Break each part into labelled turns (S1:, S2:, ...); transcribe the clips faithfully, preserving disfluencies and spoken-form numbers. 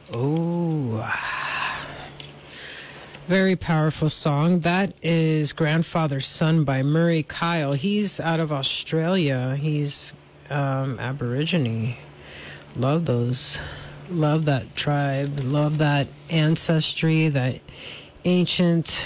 S1: Oh, very powerful song. That is Grandfather's Son by Murray Kyle. He's out of Australia. He's um, Aborigine. Love those. Love that tribe. Love that ancestry, that ancient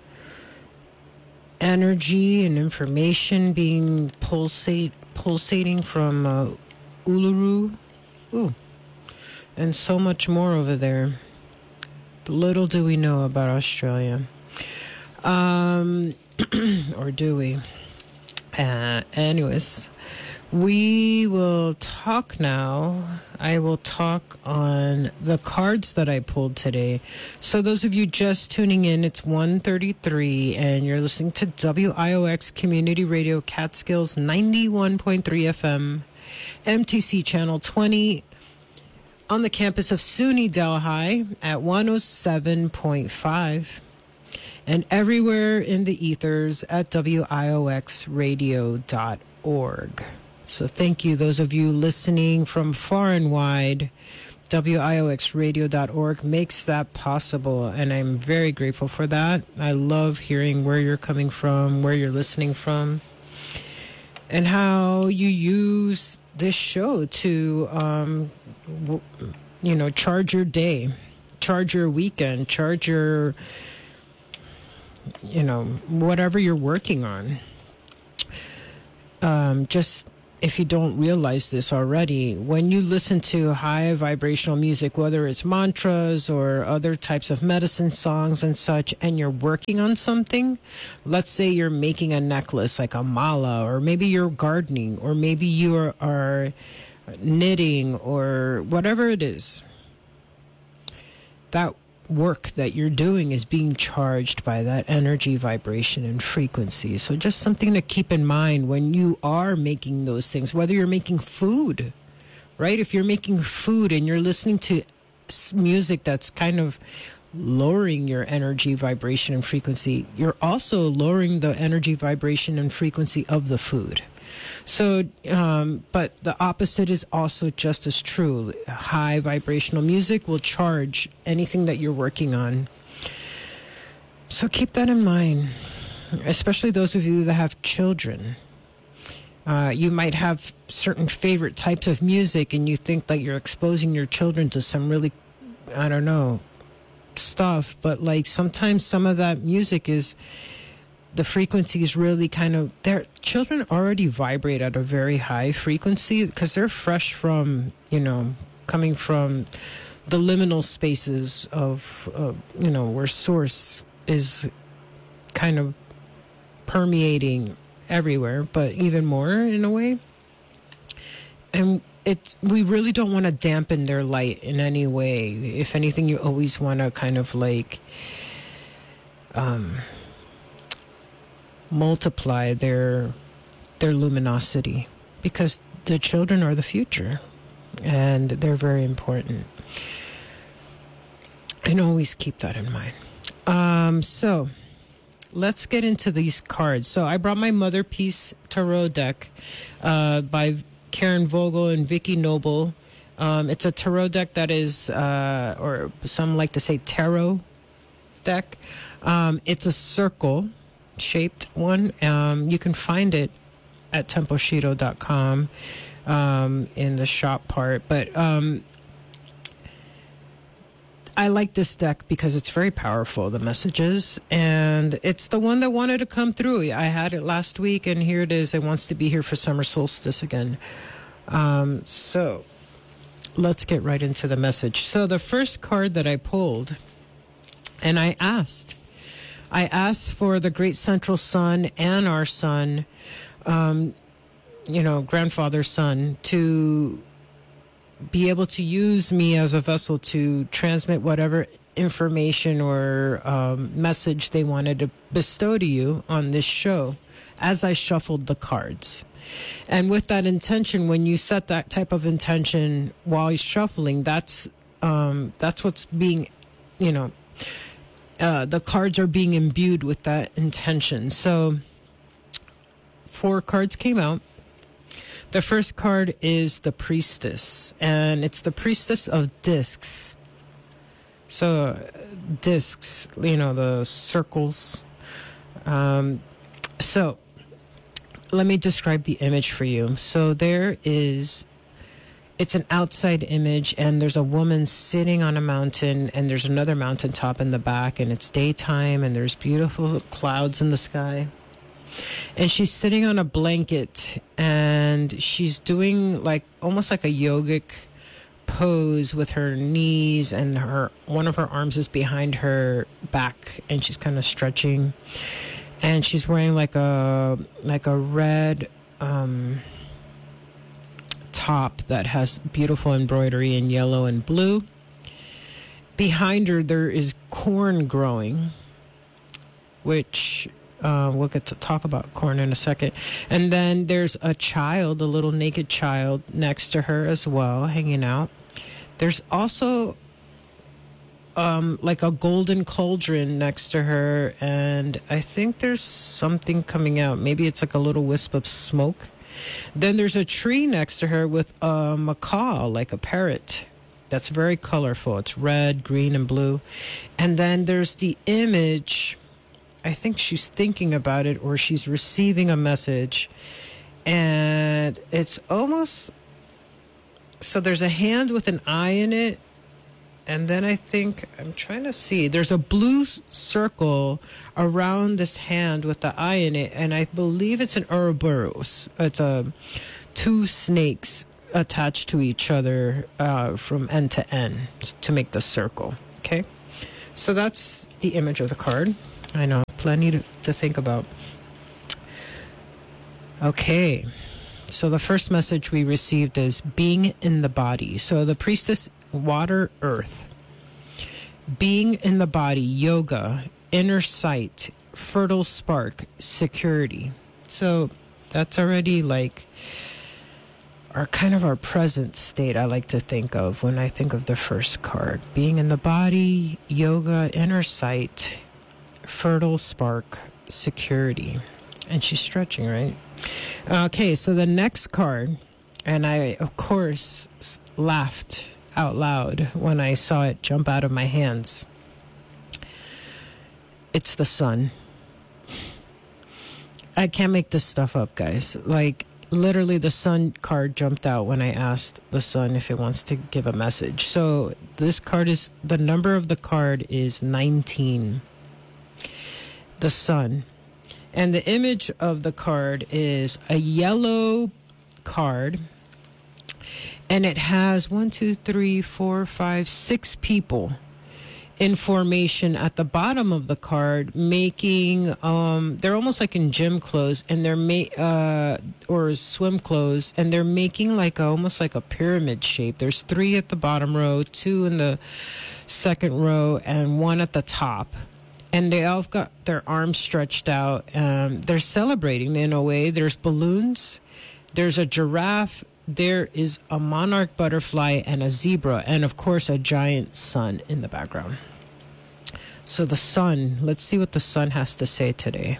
S1: energy and information being pulsate, pulsating from uh, Uluru. Ooh. And so much more over there. Little do we know about Australia. Um, or do we? Uh, anyways, we will talk now. I will talk on the cards that I pulled today. So those of you just tuning in, it's one thirty-three, and you're listening to W I O X Community Radio Catskills ninety-one point three F M, M T C Channel twenty, on the campus of SUNY Delhi at one oh seven point five, and everywhere in the ethers at W I O X radio dot org. So thank you, those of you listening from far and wide. W I O X radio dot org makes that possible, and I'm very grateful for that. I love hearing where you're coming from, where you're listening from, and how you use this show to, um, w- you know, charge your day, charge your weekend, charge your, you know, whatever you're working on. Um, just, if you don't realize this already, when you listen to high vibrational music, whether it's mantras or other types of medicine songs and such, and you're working on something, let's say you're making a necklace like a mala, or maybe you're gardening, or maybe you are, are knitting, or whatever it is, that work that you're doing is being charged by that energy, vibration, and frequency. So just something to keep in mind when you are making those things, whether you're making food, right? If you're making food and you're listening to music that's kind of lowering your energy, vibration, and frequency, you're also lowering the energy, vibration, and frequency of the food. So, um, but the opposite is also just as true. High vibrational music will charge anything that you're working on. So keep that in mind, especially those of you that have children. Uh, you might have certain favorite types of music, and you think that you're exposing your children to some really, I don't know, stuff. But like sometimes some of that music is, the frequency is really kind of, their children already vibrate at a very high frequency because they're fresh from, you know, coming from the liminal spaces of, uh, you know, where source is kind of permeating everywhere, but even more in a way. And it, we really don't want to dampen their light in any way. If anything, you always want to kind of like, um, multiply their their luminosity, because the children are the future and they're very important. And always keep that in mind. Um, so let's get into these cards. So I brought my Mother Peace Tarot deck uh, by Karen Vogel and Vicky Noble. Um, it's a tarot deck that is, uh, or some like to say tarot deck. Um, it's a circle shaped one. Um, you can find it at tempo shido dot com um, in the shop part. But um, I like this deck because it's very powerful, the messages, and it's the one that wanted to come through. I had it last week, and here it is. It wants to be here for summer solstice again. Um, so let's get right into the message. So the first card that I pulled, and I asked, I asked for the great central sun and our sun, um, you know, grandfather's son, to be able to use me as a vessel to transmit whatever information or um, message they wanted to bestow to you on this show as I shuffled the cards. And with that intention, when you set that type of intention while you're shuffling, that's um, that's what's being, you know, uh, the cards are being imbued with that intention. So four cards came out. The first card is the Priestess, and it's the Priestess of Discs. So uh, discs, you know, the circles. Um, so let me describe the image for you. So there is, it's an outside image, and there's a woman sitting on a mountain, and there's another mountaintop in the back, and it's daytime, and there's beautiful clouds in the sky. And she's sitting on a blanket, and she's doing like almost like a yogic pose with her knees, and her one of her arms is behind her back, and she's kind of stretching. And she's wearing like a like a red um, top that has beautiful embroidery in yellow and blue. Behind her, there is corn growing, which uh, we'll get to talk about corn in a second. And then there's a child, a little naked child, next to her as well, hanging out. There's also um, like a golden cauldron next to her, and I think there's something coming out. Maybe it's like a little wisp of smoke. Then there's a tree next to her with a macaw, like a parrot. That's very colorful. It's red, green, and blue. And then there's the image. I think she's thinking about it, or she's receiving a message. And it's almost... So there's a hand with an eye in it. And then I think, I'm trying to see, there's a blue circle around this hand with the eye in it. And I believe it's an Ouroboros. It's a, two snakes attached to each other uh, from end to end to make the circle. Okay? So that's the image of the card. I know, plenty to, to think about. Okay. So the first message we received is being in the body. So the priestess, water, earth. Being in the body, yoga, inner sight, fertile spark, security. So that's already like our kind of our present state, I like to think of when I think of the first card. Being in the body, yoga, inner sight, fertile spark, security. And she's stretching, right? Okay, so the next card, and I, of course, laughed out loud when I saw it jump out of my hands. It's the sun. I can't make this stuff up, guys. Like, literally, the sun card jumped out when I asked the sun if it wants to give a message. So this card is, the number of the card is nineteen. The sun. And the image of the card is a yellow card. And it has one, two, three, four, five, six people in formation at the bottom of the card, making, um, they're almost like in gym clothes, and they're ma- uh, or swim clothes, and they're making like a, almost like a pyramid shape. There's three at the bottom row, two in the second row, and one at the top. And they all got their arms stretched out. Um, they're celebrating in a way. There's balloons. There's a giraffe. There is a monarch butterfly and a zebra. And, of course, a giant sun in the background. So the sun, let's see what the sun has to say today.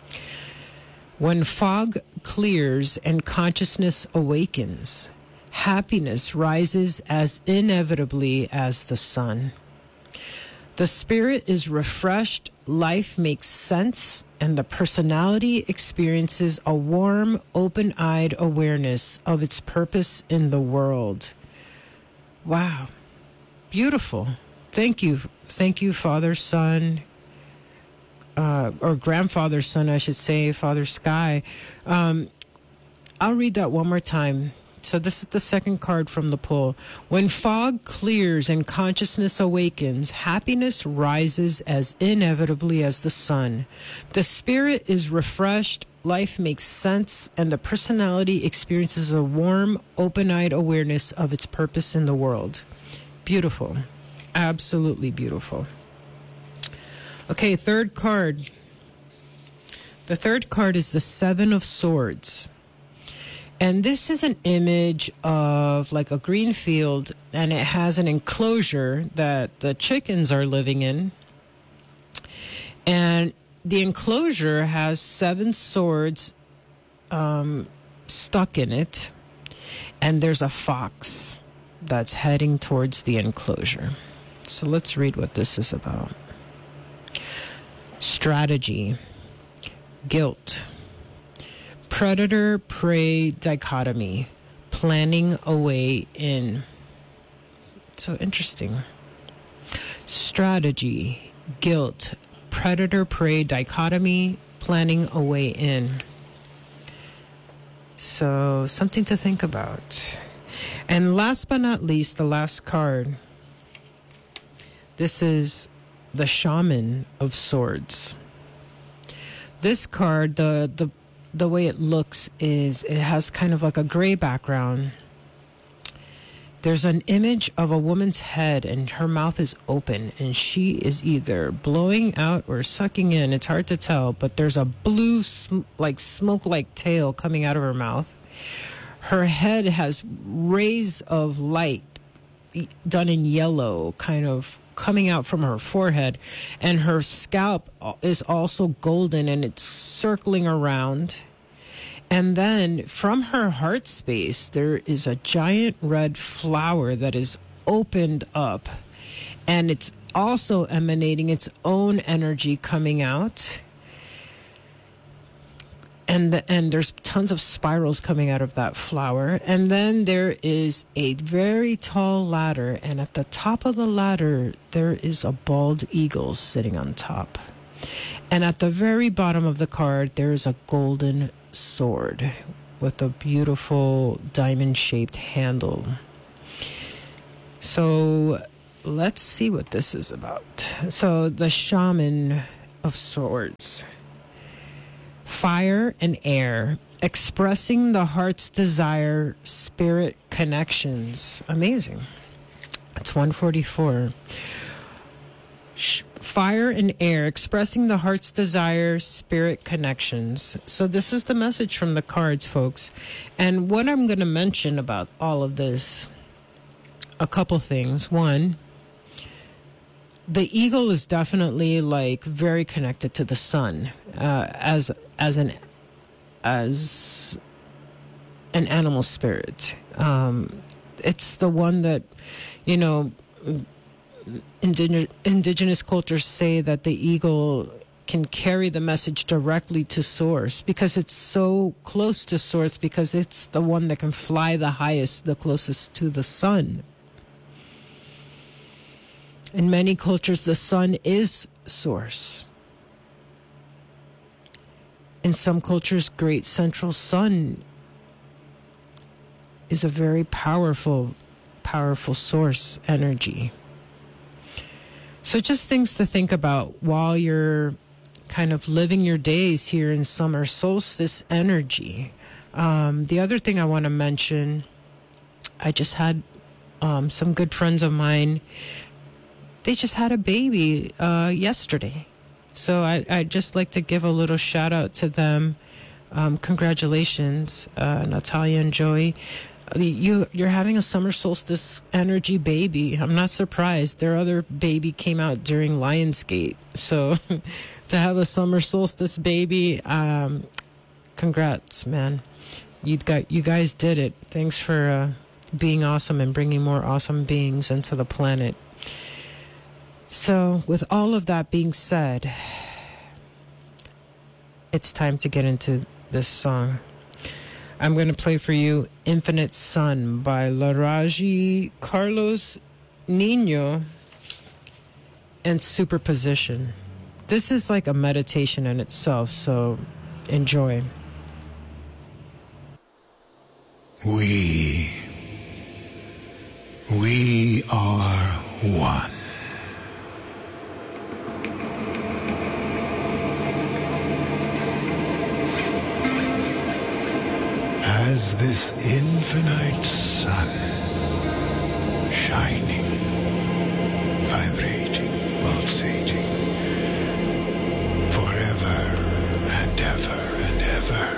S1: When fog clears and consciousness awakens, happiness rises as inevitably as the sun. The spirit is refreshed, life makes sense, and the personality experiences a warm, open-eyed awareness of its purpose in the world. Wow. Beautiful. Thank you. Thank you, Father, Son, uh, or Grandfather, Son, I should say, Father Sky. Um, I'll read that one more time. So this is the second card from the pull. When fog clears and consciousness awakens, happiness rises as inevitably as the sun. The spirit is refreshed, life makes sense, and the personality experiences a warm, open-eyed awareness of its purpose in the world. Beautiful. Absolutely beautiful. Okay, third card. The third card is the Seven of Swords. And this is an image of like a green field, and it has an enclosure that the chickens are living in. And the enclosure has seven swords um, stuck in it. And there's a fox that's heading towards the enclosure. So let's read what this is about. Strategy, guilt, predator-prey dichotomy, planning a way in. So interesting. Strategy, guilt, predator-prey dichotomy, planning a way in. So something to think about. And last but not least, the last card. This is the Shaman of Swords. This card, the the the way it looks is it has kind of like a gray background. There's an image of a woman's head and her mouth is open and she is either blowing out or sucking in. It's hard to tell, but there's a blue sm- like smoke-like tail coming out of her mouth. Her head has rays of light done in yellow kind of coming out from her forehead, and her scalp is also golden and it's circling around. And then from her heart space, there is a giant red flower that is opened up, and it's also emanating its own energy coming out. And the, and there's tons of spirals coming out of that flower. And then there is a very tall ladder, and at the top of the ladder, there is a bald eagle sitting on top. And at the very bottom of the card, there is a golden sword with a beautiful diamond-shaped handle. So let's see what this is about. So the Shaman of Swords. Fire and air, expressing the heart's desire, spirit connections. Amazing. It's one forty-four. Fire and air, expressing the heart's desire, spirit connections. So this is the message from the cards, folks. And what I'm going to mention about all of this, a couple things. One, the eagle is definitely like very connected to the sun uh, as as an as an animal spirit. Um, it's the one that, you know, indig- indigenous cultures say that the eagle can carry the message directly to source because it's so close to source, because it's the one that can fly the highest, the closest to the sun. In many cultures, the sun is source. In some cultures, great central sun is a very powerful, powerful source energy. So just things to think about while you're kind of living your days here in summer solstice energy. Um, the other thing I want to mention, I just had um, some good friends of mine. They just had a baby uh, yesterday. So I, I'd just like to give a little shout out to them. Um, congratulations, uh, Natalia and Joey. You, you're having a summer solstice energy baby. I'm not surprised. Their other baby came out during Lionsgate. So to have a summer solstice baby, um, congrats, man. You got, you guys did it. Thanks for uh, being awesome and bringing more awesome beings into the planet. So with all of that being said, it's time to get into this song. I'm going to play for you Infinite Sun by Laraji, Carlos Nino, and Superposition. This is like a meditation in itself, so enjoy.
S2: We, we are one. As this infinite sun, shining, vibrating, pulsating, forever and ever and ever.